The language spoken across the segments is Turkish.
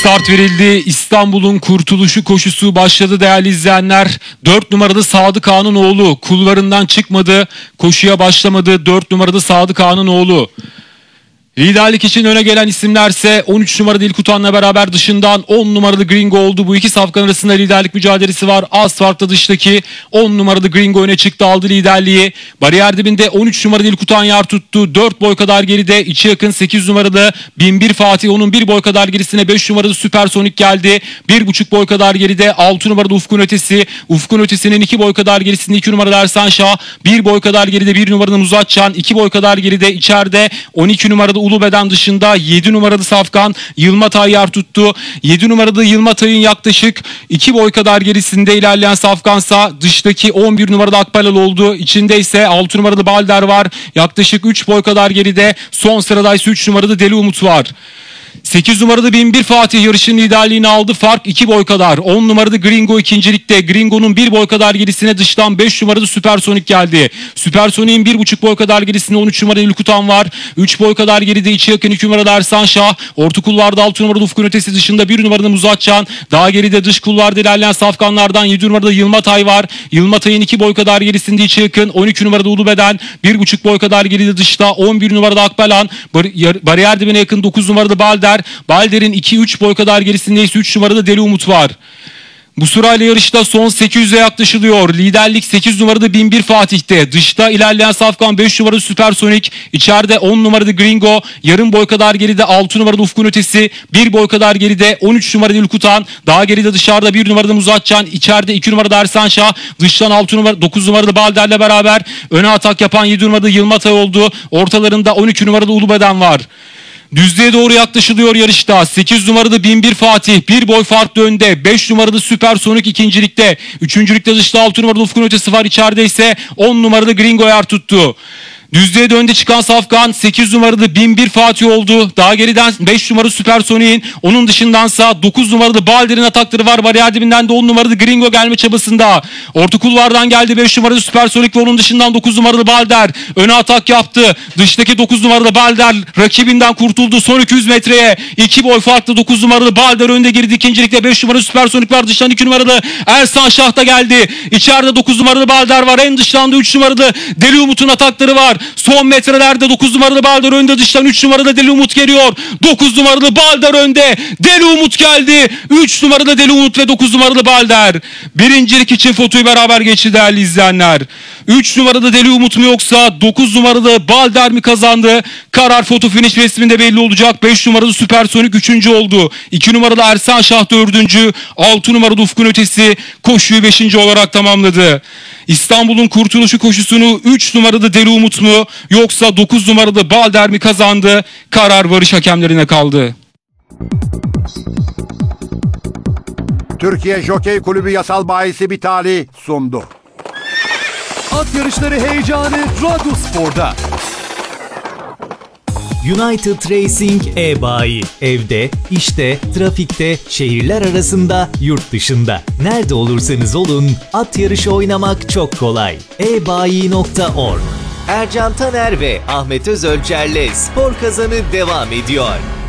Start verildi. İstanbul'un kurtuluşu koşusu başladı değerli izleyenler. 4 numaralı Sadık Ağa'nın oğlu kulvarından çıkmadı. Koşuya başlamadı. 4 numaralı Sadık Ağa'nın oğlu. Liderlik için öne gelen isimlerse 13 numaralı İlkutan'la beraber dışından 10 numaralı Gringo oldu. Bu iki safkan arasında liderlik mücadelesi var. Az farklı dıştaki 10 numaralı Gringo öne çıktı, aldı liderliği. Bariyer dibinde 13 numaralı İlkutan yer tuttu. 4 boy kadar geride içi yakın 8 numaralı 1001 Fatih. Onun 1 boy kadar gerisine 5 numaralı Süpersonik geldi. 1,5 boy kadar geride 6 numaralı Ufkun Ötesi. Ufkun Ötesi'nin 2 boy kadar gerisinde 2 numaralı Ersan Şah. 1 boy kadar geride 1 numaralı Muzatcan. 2 boy kadar geride içeride 12 numaralı Ulubeden dışında 7 numaralı Safkan Yılmatay yer tuttu. 7 numaralı Yılmatay'ın yaklaşık 2 boy kadar gerisinde ilerleyen Safkansa dıştaki 11 numaralı Akbalal oldu. İçinde ise 6 numaralı Balder var. Yaklaşık 3 boy kadar geride. Son sırada ise 3 numaralı Deli Umut var. 8 numaralı 1001 Fatih yarışın liderliğini aldı. Fark 2 boy kadar. 10 numaralı Gringo ikincilikte. Gringo'nun 1 boy kadar gerisine dıştan 5 numaralı Süpersonik geldi. Süpersonik'in 1,5 boy kadar gerisinde 13 numaralı Ülkutan var. 3 boy kadar geride içi yakın 2 numaralı Ersan Şah. Orta kulvarda 6 numaralı Ufkun Ötesi dışında 1 numaralı Muzatcan. Daha geride dış kulvarda ilerleyen safkanlardan 7 numaralı Yılmatay var. Yılmatay'ın 2 boy kadar gerisinde içi yakın 12 numaralı Ulubeden. 1,5 boy kadar geride dışta 11 numaralı Akbalan. Bariyer dibine yakın 9 numaralı Balder. Balder'in 2-3 boy kadar gerisinde ise 3 numaralı Deli Umut var. Bu sırayla yarışta son 800'e yaklaşılıyor. Liderlik 8 numaralı 1001 Fatih'te. Dışta ilerleyen safkan 5 numaralı Süpersonik. İçeride 10 numaralı Gringo. Yarım boy kadar geride 6 numaralı Ufkun Ötesi. 1 boy kadar geride 13 numaralı Ülkutan. Daha geride dışarıda 1 numaralı Muzatcan. İçeride 2 numaralı Ersan Şah. Dıştan 9 numaralı Balder'le beraber öne atak yapan 7 numaralı Yılmatay oldu. Ortalarında 12 numaralı Ulubeden var. Düzlüğe doğru yaklaşılıyor yarışta. 8 numaralı 1001 Fatih 1 boy farklı önde. 5 numaralı Süpersonik ikincilikte. Üçüncülükte dışta 6 numaralı Ufkun Ötesi var. İçeride ise 10 numaralı Gringo yer tuttu. Düzlüğe de önde çıkan safkan 8 numaralı 1001 Fatih oldu. Daha geriden 5 numaralı Süpersonik'in, onun dışındansa 9 numaralı Balder'in atakları var. Bariyer dibinden de 10 numaralı Gringo gelme çabasında. Orta kulvardan geldi 5 numaralı Süpersonik ve onun dışından 9 numaralı Balder. Öne atak yaptı. Dıştaki 9 numaralı Balder rakibinden kurtuldu. Son 200 metreye 2 boy farklı 9 numaralı Balder önde girdi. İkincilikte 5 numaralı Süpersonik var. Dıştan 2 numaralı Ersan Şah da geldi. İçeride 9 numaralı Balder var. En dıştan da 3 numaralı Deli Umut'un atakları var. Son metrelerde 9 numaralı Balder önde, dıştan 3 numaralı Deli Umut geliyor. 9 numaralı Balder önde. Deli Umut geldi. 3 numaralı Deli Umut ve 9 numaralı Balder. Birincilik için fotoyu beraber geçti değerli izleyenler. 3 numaralı Deli Umut mu yoksa 9 numaralı Balder mi kazandı? Karar foto finish resminde belli olacak. 5 numaralı Süpersonik 3. oldu. 2 numaralı Ersan Şah 4. 6 numaralı Ufkun Ötesi koşuyu 5. olarak tamamladı. İstanbul'un kurtuluşu koşusunu 3 numaralı Deli Umut mu yoksa 9 numaralı Balder mi kazandı? Karar varış hakemlerine kaldı. Türkiye Jokey Kulübü Yasal Bayisi Bitali sundu. At yarışları heyecanı Radyospor'da. United Racing e-bayi. Evde, işte, trafikte, şehirler arasında, yurt dışında. Nerede olursanız olun, at yarışı oynamak çok kolay. ebayi.org. Ercan Taner ve Ahmet Özölçer'le Spor Kazanı devam ediyor.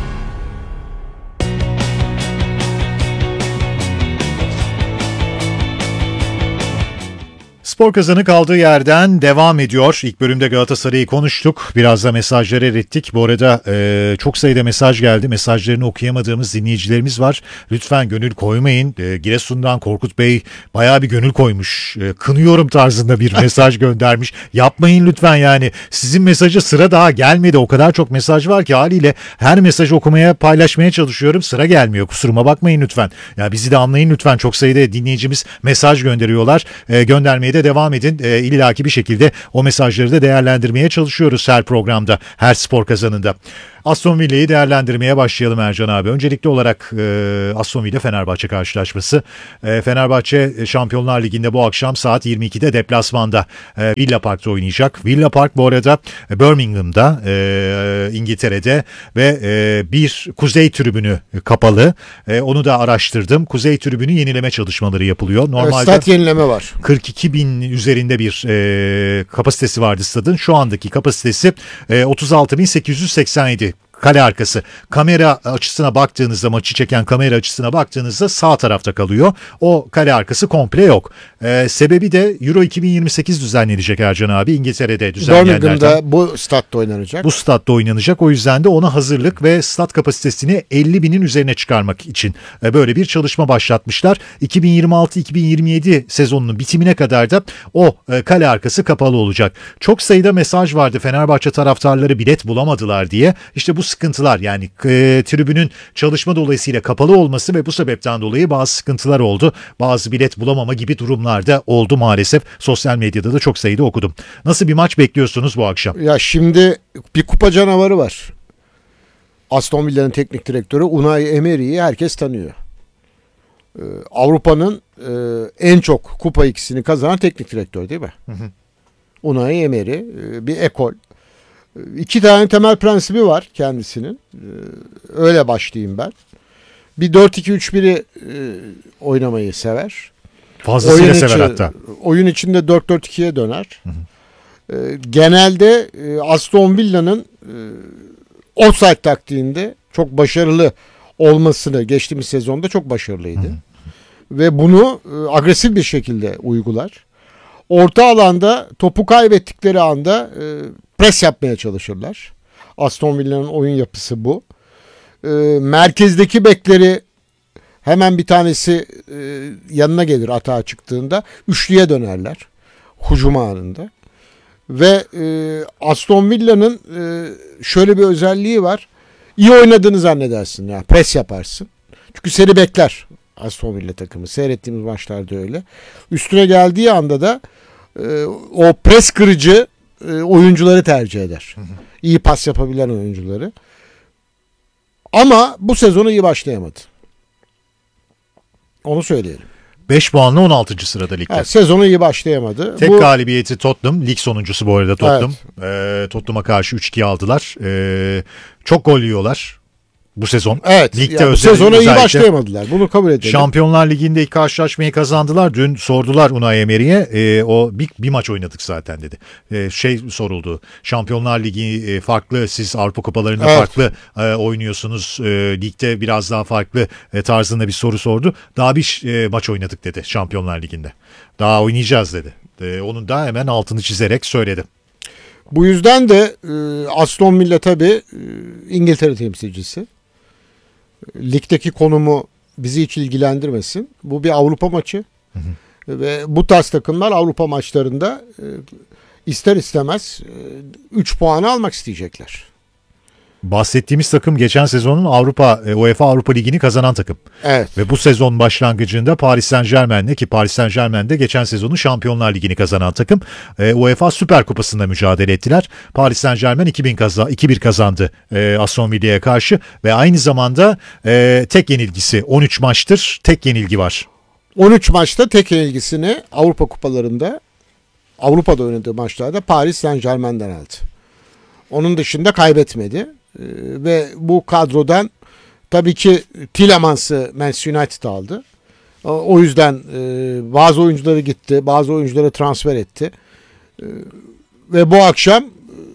Spor Kazanı kaldığı yerden devam ediyor. İlk bölümde Galatasaray'ı konuştuk. Biraz da mesajları erittik. Bu arada çok sayıda mesaj geldi. Mesajlarını okuyamadığımız dinleyicilerimiz var. Lütfen gönül koymayın. Giresun'dan Korkut Bey bayağı bir gönül koymuş. Kınıyorum tarzında bir mesaj göndermiş. Yapmayın lütfen yani. Sizin mesaja sıra daha gelmedi. O kadar çok mesaj var ki haliyle her mesajı okumaya, paylaşmaya çalışıyorum. Sıra gelmiyor. Kusuruma bakmayın lütfen. Ya bizi de anlayın lütfen. Çok sayıda dinleyicimiz mesaj gönderiyorlar. Göndermeye de devam edin. İllaki bir şekilde o mesajları da değerlendirmeye çalışıyoruz her programda, her Spor Kazanı'nda. Aston Villa'yı değerlendirmeye başlayalım Ercan abi. Öncelikli olarak Aston Villa Fenerbahçe karşılaşması. Fenerbahçe Şampiyonlar Ligi'nde bu akşam saat 22'de deplasmanda Villa Park'ta oynayacak. Villa Park bu arada Birmingham'da, İngiltere'de ve bir kuzey tribünü kapalı. Onu da araştırdım. Kuzey tribünü yenileme çalışmaları yapılıyor. Normalde stat yenileme var. 42 bin üzerinde bir kapasitesi vardı stadın. Şu andaki kapasitesi 36.887. kale arkası. Kamera açısına baktığınızda, maçı çeken kamera açısına baktığınızda sağ tarafta kalıyor. O kale arkası komple yok. Sebebi de Euro 2028 düzenlenecek Ercan abi. İngiltere'de düzenleyenlerden. Birmingham'da bu statta oynanacak. Bu statta oynanacak. O yüzden de ona hazırlık ve stat kapasitesini 50 binin üzerine çıkarmak için böyle bir çalışma başlatmışlar. 2026-2027 sezonunun bitimine kadar da o kale arkası kapalı olacak. Çok sayıda mesaj vardı Fenerbahçe taraftarları bilet bulamadılar diye. İşte bu sıkıntılar, yani tribünün çalışma dolayısıyla kapalı olması ve bu sebepten dolayı bazı sıkıntılar oldu. Bazı bilet bulamama gibi durumlar da oldu maalesef. Sosyal medyada da çok sayıda okudum. Nasıl bir maç bekliyorsunuz bu akşam? Ya şimdi bir kupa canavarı var. Aston Villa'nın teknik direktörü Unai Emery'yi herkes tanıyor. Avrupa'nın en çok kupa ikisini kazanan teknik direktör değil mi? Unai Emery bir ekol. 2 tane temel prensibi var kendisinin. Öyle başlayayım ben. Bir 4-2-3-1'i oynamayı sever. Fazlasıyla sever hatta. Oyun içinde 4-4-2'ye döner. Genelde Aston Villa'nın offside taktiğinde çok başarılı olmasını geçtiğimiz sezonda çok başarılıydı. Ve bunu agresif bir şekilde uygular. Orta alanda topu kaybettikleri anda pres yapmaya çalışırlar. Aston Villa'nın oyun yapısı bu. Merkezdeki bekleri hemen bir tanesi yanına gelir atağa çıktığında. Üçlüye dönerler. Hücum anında. Ve Aston Villa'nın şöyle bir özelliği var. İyi oynadığını zannedersin. Yani pres yaparsın. Çünkü seni bekler Aston Villa takımı. Seyrettiğimiz maçlarda öyle. Üstüne geldiği anda da o pres kırıcı oyuncuları tercih eder. İyi pas yapabilen oyuncuları. Ama bu sezonu iyi başlayamadı. Onu söyleyelim. 5 puanla 16. sırada ligde. Evet, sezonu iyi başlayamadı. Tek galibiyeti Tottenham. Lig sonuncusu bu arada Tottenham. Evet. Tottenham'a karşı 3-2 aldılar. Çok gol yiyorlar bu sezon. Evet. Ligde Yani bu sezona iyi özellikle başlayamadılar. Bunu kabul edelim. Şampiyonlar Ligi'nde ilk karşılaşmayı kazandılar. Dün sordular Unai Emery'e. O bir maç oynadık zaten dedi. Soruldu. Şampiyonlar Ligi farklı. Siz Avrupa Kupalarında farklı oynuyorsunuz. Ligde biraz daha farklı tarzında bir soru sordu. Daha bir maç oynadık dedi Şampiyonlar Ligi'nde. Daha oynayacağız dedi. Onun da hemen altını çizerek söyledi. Bu yüzden de Aston Villa tabii İngiltere temsilcisi. Ligdeki konumu bizi hiç ilgilendirmesin. Bu bir Avrupa maçı. Ve bu tarz takımlar Avrupa maçlarında ister istemez 3 puanı almak isteyecekler. Bahsettiğimiz takım geçen sezonun UEFA Avrupa Ligi'ni kazanan takım. Evet. Ve bu sezon başlangıcında Paris Saint-Germain'le, ki Paris Saint-Germain de geçen sezonun Şampiyonlar Ligi'ni kazanan takım, UEFA Süper Kupası'nda mücadele ettiler. Paris Saint-Germain 2-1 kazandı Aston Villa'ya karşı ve aynı zamanda tek yenilgisi 13 maçtır tek yenilgi var. 13 maçta tek yenilgisini Avrupa Kupalarında, Avrupa'da oynadığı maçlarda Paris Saint-Germain'den aldı. Onun dışında kaybetmedi. Ve bu kadrodan tabii ki Tillemans'ı Manchester United aldı. O yüzden bazı oyuncuları gitti, bazı oyuncuları transfer etti. Ve bu akşam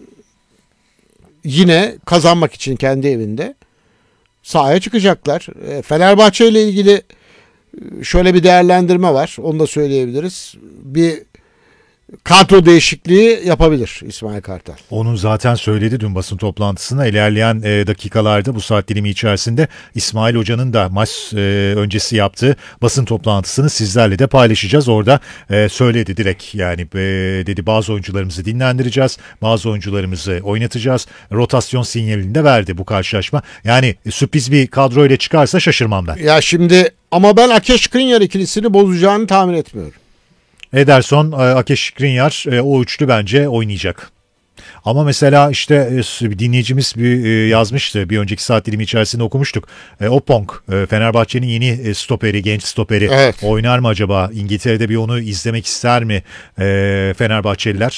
yine kazanmak için kendi evinde sahaya çıkacaklar. Fenerbahçe ile ilgili şöyle bir değerlendirme var. Onu da söyleyebiliriz. Bir kadro değişikliği yapabilir İsmail Kartal. Onun zaten söyledi dün basın toplantısında. İlerleyen dakikalarda bu saat dilimi içerisinde İsmail Hoca'nın da maç öncesi yaptığı basın toplantısını sizlerle de paylaşacağız. Orada söyledi direkt, yani dedi bazı oyuncularımızı dinlendireceğiz, bazı oyuncularımızı oynatacağız. Rotasyon sinyalini de verdi bu karşılaşma. Yani sürpriz bir kadroyla çıkarsa şaşırmam ben. Ya şimdi ama ben Akeş Skriniar ikilisini bozacağını tahmin etmiyorum. Ederson, Akeş Skriniar, o üçlü bence oynayacak. Ama mesela işte dinleyicimiz yazmıştı, bir önceki saat dilimi içerisinde okumuştuk. Opong, Fenerbahçe'nin yeni stoperi, genç stoperi, evet, oynar mı acaba? İngiltere'de bir onu izlemek ister mi Fenerbahçeliler?